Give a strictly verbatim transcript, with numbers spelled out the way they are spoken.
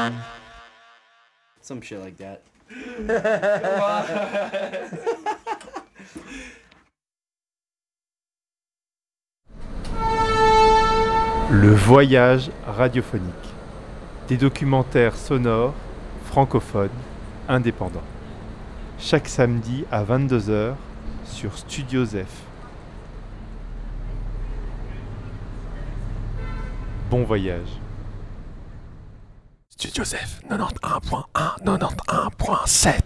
Some shit like that. Le voyage radiophonique. Des documentaires sonores, francophones, indépendants. Chaque samedi à vingt-deux heures sur Studio Zef. Bon voyage. Studio Zef, quatre-vingt-onze point un, quatre-vingt-onze point sept.